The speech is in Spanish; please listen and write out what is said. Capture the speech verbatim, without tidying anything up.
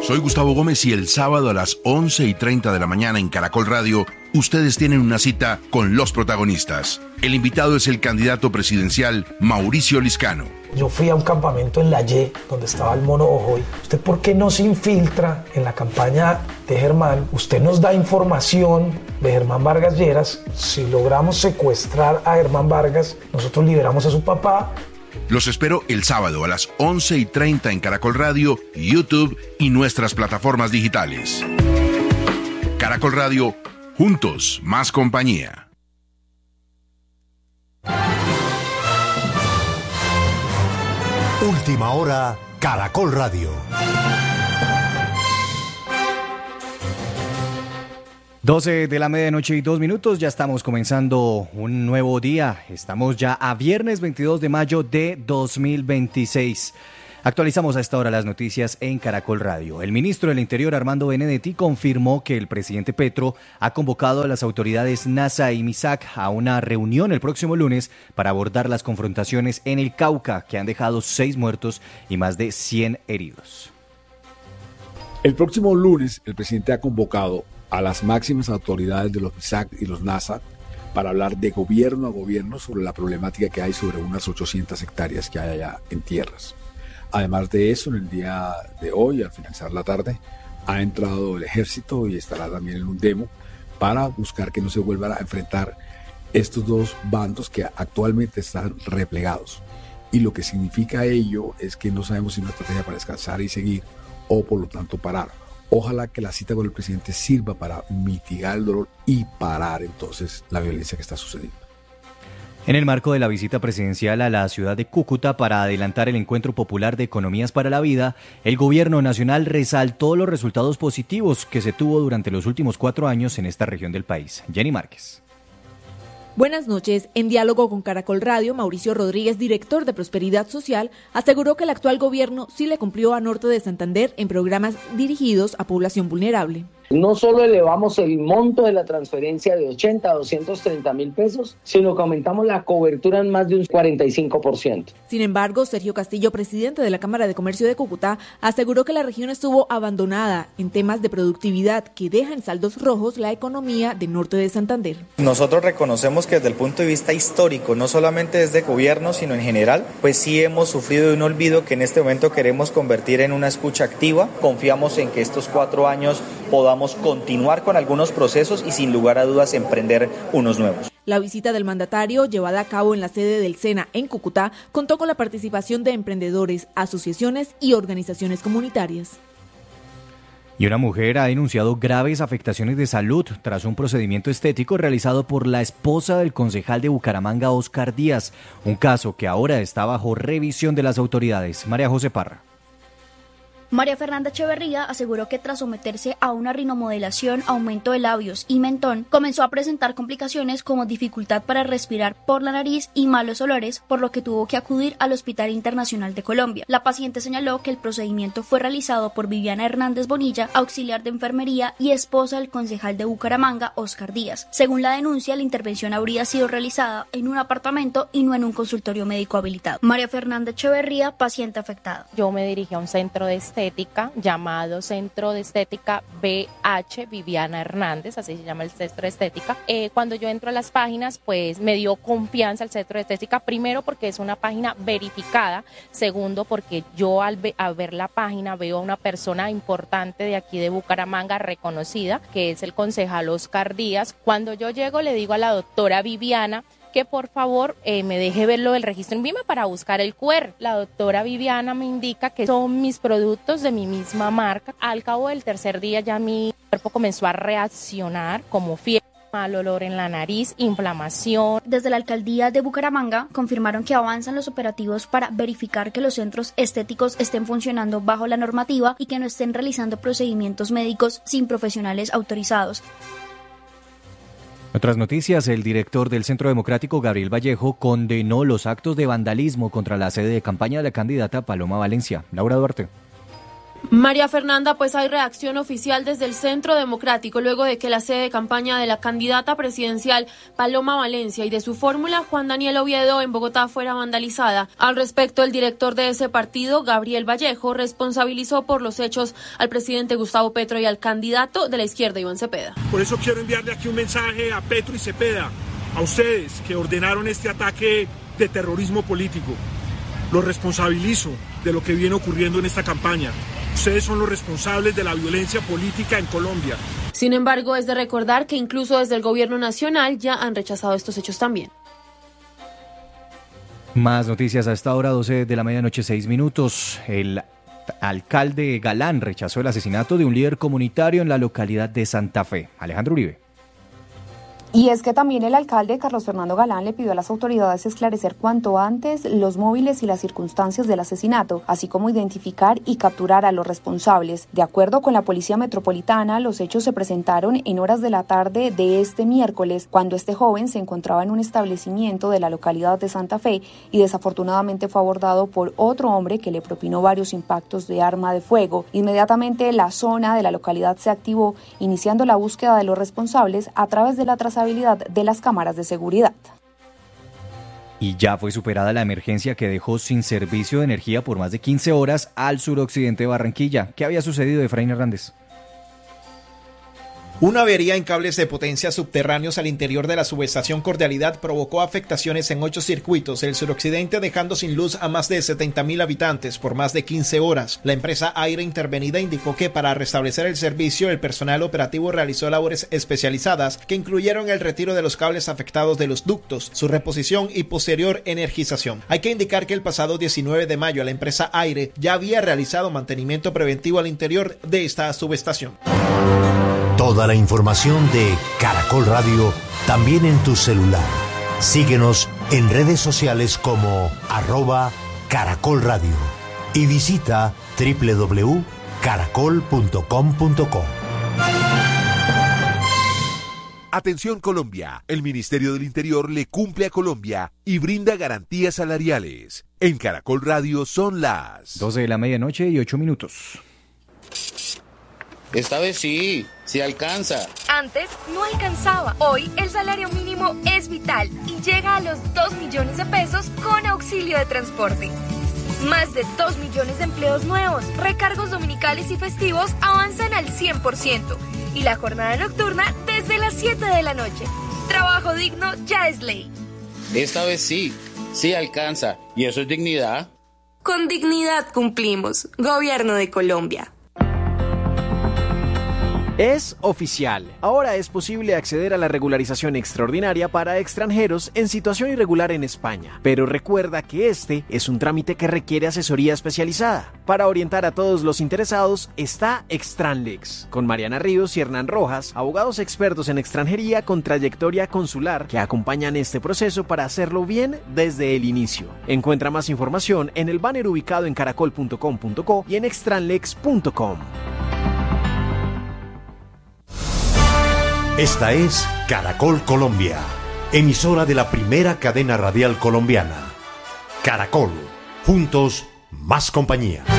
Soy Gustavo Gómez y el sábado a las once y treinta de la mañana en Caracol Radio, ustedes tienen una cita con los protagonistas. El invitado es el candidato presidencial Mauricio Liscano. Yo fui a un campamento en La Y, donde estaba el Mono Ojoy. ¿Usted por qué no se infiltra en la campaña de Germán? Usted nos da información de Germán Vargas Lleras. Si logramos secuestrar a Germán Vargas, nosotros liberamos a su papá. Los espero el sábado a las once y treinta en Caracol Radio, YouTube y nuestras plataformas digitales. Caracol Radio, juntos, más compañía. Última hora, Caracol Radio. doce de la medianoche y dos minutos, ya estamos comenzando un nuevo día. Estamos ya a viernes veintidós de mayo de dos mil veintiséis. Actualizamos a esta hora las noticias en Caracol Radio. El ministro del Interior, Armando Benedetti, confirmó que el presidente Petro ha convocado a las autoridades NASA y MISAC a una reunión el próximo lunes para abordar las confrontaciones en el Cauca, que han dejado seis muertos y más de cien heridos. El próximo lunes, el presidente ha convocado a las máximas autoridades de los MISAC y los NASA para hablar de gobierno a gobierno sobre la problemática que hay sobre unas ochocientas hectáreas que hay allá en tierras. Además de eso, en el día de hoy, al finalizar la tarde, ha entrado el ejército y estará también en un demo para buscar que no se vuelvan a enfrentar estos dos bandos que actualmente están replegados. Y lo que significa ello es que no sabemos si una estrategia para descansar y seguir o por lo tanto parar. Ojalá que la cita con el presidente sirva para mitigar el dolor y parar entonces la violencia que está sucediendo. En el marco de la visita presidencial a la ciudad de Cúcuta para adelantar el Encuentro Popular de Economías para la Vida, el gobierno nacional resaltó los resultados positivos que se tuvo durante los últimos cuatro años en esta región del país. Jenny Márquez. Buenas noches. En diálogo con Caracol Radio, Mauricio Rodríguez, director de Prosperidad Social, aseguró que el actual gobierno sí le cumplió a Norte de Santander en programas dirigidos a población vulnerable. No solo elevamos el monto de la transferencia de ochenta a doscientos treinta mil pesos, sino que aumentamos la cobertura en más de un cuarenta y cinco por ciento. Sin embargo, Sergio Castillo, presidente de la Cámara de Comercio de Cúcuta, aseguró que la región estuvo abandonada en temas de productividad que deja en saldos rojos la economía de Norte de Santander. Nosotros reconocemos que desde el punto de vista histórico, no solamente desde gobierno, sino en general, pues sí hemos sufrido de un olvido que en este momento queremos convertir en una escucha activa. Confiamos en que estos cuatro años podamos continuar con algunos procesos y sin lugar a dudas emprender unos nuevos. La visita del mandatario, llevada a cabo en la sede del SENA en Cúcuta, contó con la participación de emprendedores, asociaciones y organizaciones comunitarias. Y una mujer ha denunciado graves afectaciones de salud tras un procedimiento estético realizado por la esposa del concejal de Bucaramanga, Oscar Díaz, un caso que ahora está bajo revisión de las autoridades. María José Parra. María Fernanda Echeverría aseguró que tras someterse a una rinomodelación, aumento de labios y mentón, comenzó a presentar complicaciones como dificultad para respirar por la nariz y malos olores, por lo que tuvo que acudir al Hospital Internacional de Colombia. La paciente señaló que el procedimiento fue realizado por Viviana Hernández Bonilla, auxiliar de enfermería y esposa del concejal de Bucaramanga, Oscar Díaz. Según la denuncia, la intervención habría sido realizada en un apartamento y no en un consultorio médico habilitado. María Fernanda Echeverría, paciente afectada. Yo me dirigí a un centro de estética llamado Centro de Estética B H Viviana Hernández, así se llama el centro de estética. Eh, cuando yo entro a las páginas, pues me dio confianza el centro de estética, primero porque es una página verificada, segundo porque yo al, ve, al ver la página veo a una persona importante de aquí de Bucaramanga, reconocida, que es el concejal Oscar Díaz. Cuando yo llego le digo a la doctora Viviana que por favor eh, me deje verlo del registro en Vima para buscar el Q R. La doctora Viviana me indica que son mis productos de mi misma marca. Al cabo del tercer día ya mi cuerpo comenzó a reaccionar como fiebre, mal olor en la nariz, inflamación. Desde la alcaldía de Bucaramanga confirmaron que avanzan los operativos para verificar que los centros estéticos estén funcionando bajo la normativa y que no estén realizando procedimientos médicos sin profesionales autorizados. Otras noticias, el director del Centro Democrático, Gabriel Vallejo, condenó los actos de vandalismo contra la sede de campaña de la candidata Paloma Valencia. Laura Duarte. María Fernanda, pues hay reacción oficial desde el Centro Democrático luego de que la sede de campaña de la candidata presidencial Paloma Valencia y de su fórmula Juan Daniel Oviedo en Bogotá fuera vandalizada. Al respecto, el director de ese partido, Gabriel Vallejo, responsabilizó por los hechos al presidente Gustavo Petro y al candidato de la izquierda, Iván Cepeda. Por eso quiero enviarle aquí un mensaje a Petro y Cepeda, a ustedes que ordenaron este ataque de terrorismo político. Los responsabilizo de lo que viene ocurriendo en esta campaña. Ustedes son los responsables de la violencia política en Colombia. Sin embargo, es de recordar que incluso desde el gobierno nacional ya han rechazado estos hechos también. Más noticias a esta hora, doce de la medianoche, seis minutos. El alcalde Galán rechazó el asesinato de un líder comunitario en la localidad de Santa Fe. Alejandro Uribe. Y es que también el alcalde Carlos Fernando Galán le pidió a las autoridades esclarecer cuanto antes los móviles y las circunstancias del asesinato, así como identificar y capturar a los responsables. De acuerdo con la Policía Metropolitana, los hechos se presentaron en horas de la tarde de este miércoles, cuando este joven se encontraba en un establecimiento de la localidad de Santa Fe y desafortunadamente fue abordado por otro hombre que le propinó varios impactos de arma de fuego. Inmediatamente la zona de la localidad se activó, iniciando la búsqueda de los responsables a través de la trazabilidad de las cámaras de seguridad. Y ya fue superada la emergencia que dejó sin servicio de energía por más de quince horas al suroccidente de Barranquilla. ¿Qué había sucedido, Efraín Hernández? Una avería en cables de potencia subterráneos al interior de la subestación Cordialidad provocó afectaciones en ocho circuitos del suroccidente, dejando sin luz a más de setenta mil habitantes por más de quince horas. La empresa Aire intervenida indicó que para restablecer el servicio, el personal operativo realizó labores especializadas que incluyeron el retiro de los cables afectados de los ductos, su reposición y posterior energización. Hay que indicar que el pasado diecinueve de mayo la empresa Aire ya había realizado mantenimiento preventivo al interior de esta subestación. Toda la información de Caracol Radio también en tu celular. Síguenos en redes sociales como arroba Caracol Radio y visita doble u doble u doble u punto caracol punto com punto co. Atención Colombia, el Ministerio del Interior le cumple a Colombia y brinda garantías salariales. En Caracol Radio son las doce de la medianoche y ocho minutos. Esta vez sí, sí alcanza. Antes no alcanzaba. Hoy el salario mínimo es vital y llega a los dos millones de pesos con auxilio de transporte. Más de dos millones de empleos nuevos, recargos dominicales y festivos avanzan al cien por ciento. Y la jornada nocturna desde las siete de la noche. Trabajo digno ya es ley. Esta vez sí, sí alcanza. ¿Y eso es dignidad? Con dignidad cumplimos. Gobierno de Colombia. Es oficial. Ahora es posible acceder a la regularización extraordinaria para extranjeros en situación irregular en España. Pero recuerda que este es un trámite que requiere asesoría especializada. Para orientar a todos los interesados está Extranlex, con Mariana Ríos y Hernán Rojas, abogados expertos en extranjería con trayectoria consular que acompañan este proceso para hacerlo bien desde el inicio. Encuentra más información en el banner ubicado en caracol punto com punto co y en extranlex punto com. Esta es Caracol Colombia, emisora de la primera cadena radial colombiana. Caracol, juntos, más compañía.